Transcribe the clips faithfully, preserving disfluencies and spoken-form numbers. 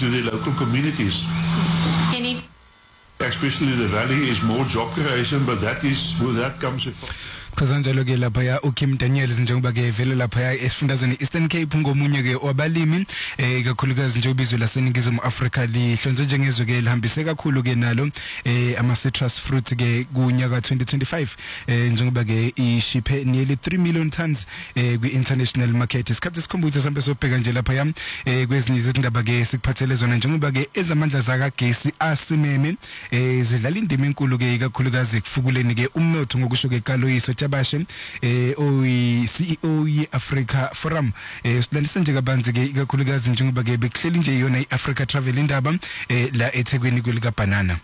to their local communities. Any Especially the rally is more job creation, but that is with that comes a Khazanjalo ke lapha uKim Daniels njengoba ke vele lapha esifundazweni Eastern Cape ngomunye ke wabalimi eh kakhulukazi nje ubizwe laseningizimu Africa lihlonze njengezwe ke lihambise kakhulu ke nalo eh ama citrus fruit ke kunyaka twenty twenty-five eh njengoba ke ishiphe nearly three million tons eh kwi international market. Isikhathi sikhumbuza sambe sobheka nje lapha yam eh kwezinye izindaba ke sikuphathele zona njengoba ke ezamandla zakagesi asimeme eh zidlala indima enkulu ke kakhulukazi kufukuleni ke umnotho ngokusho ke Kaloyiso Tabashe eh oyi C E O ye Africa Forum eh silandisa nje kabanzi ke ikakhulukazi njengoba ke bekuhleli nje yona iAfrica Travel indaba eh la eThekwini kwelika Banana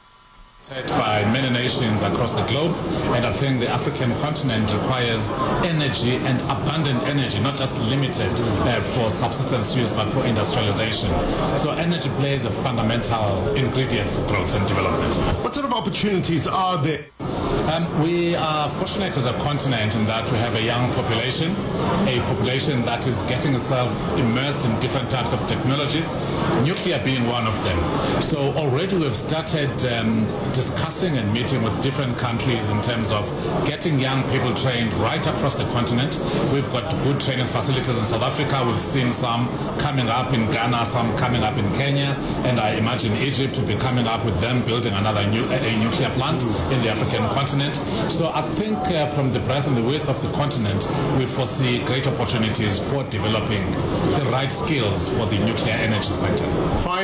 by many nations across the globe, and I think the African continent requires energy and abundant energy, not just limited uh, for subsistence use but for industrialization. So energy plays a fundamental ingredient for growth and development. What sort of opportunities are there? Um, we are fortunate as a continent in that we have a young population, a population that is getting itself immersed in different types of technologies, nuclear being one of them. So already we've started um, discussing and meeting with different countries in terms of getting young people trained right across the continent. We've got good training facilities in South Africa. We've seen some coming up in Ghana, some coming up in Kenya, and I imagine Egypt will be coming up with them building another new, a nuclear plant in the African continent. So I think uh, from the breadth and the width of the continent, we foresee great opportunities for developing the right skills for the nuclear energy sector. Fine.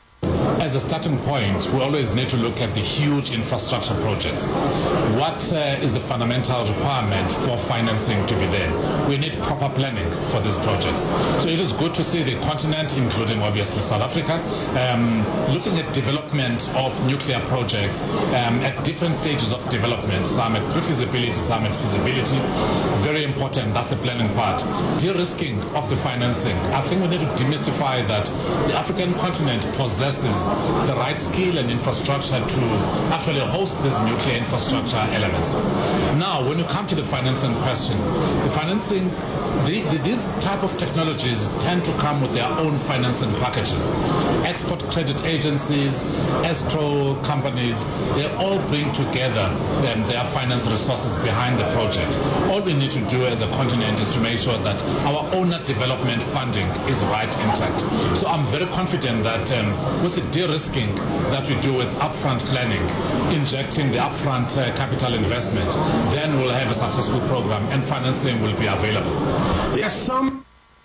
As a starting point, we always need to look at the huge infrastructure projects. What uh, is the fundamental requirement for financing to be there? We need proper planning for these projects. So it is good to see the continent, including obviously South Africa, um, looking at development of nuclear projects um, at different stages of development, some at pre-feasibility, some at feasibility. Very important, that's the planning part. De-risking of the financing. I think we need to demystify that the African continent possesses the right skill and infrastructure to actually host these nuclear infrastructure elements. Now, when you come to the financing question, the financing, the, the, these type of technologies tend to come with their own financing packages. Export credit agencies, escrow companies, they all bring together um, their finance resources behind the project. All we need to do as a continent is to make sure that our owner development funding is right intact. So I'm very confident that um, with the de-risking that we do with upfront planning, injecting the upfront uh, capital investment, then we'll have a successful program and financing will be available. Yes, some.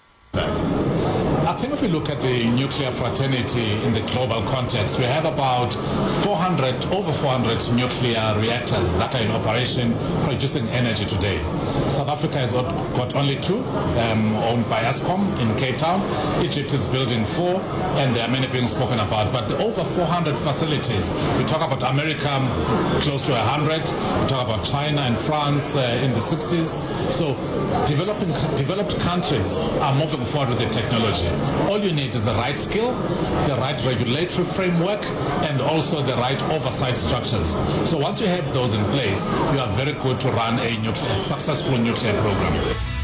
I think if we look at the nuclear fraternity in the global context, we have about four hundred, over four hundred nuclear reactors that are in operation producing energy today. South Africa has got only two, um, owned by Eskom in Cape Town. Egypt is building four, and there are many being spoken about. But the over four hundred facilities, we talk about America close to one hundred, we talk about China and France uh, in the sixties. So developing, developed countries are moving forward with the technology. All you need is the right skill, the right regulatory framework, and also the right oversight structures. So once you have those in place, you are very good to run a nuclear, successful nuclear program.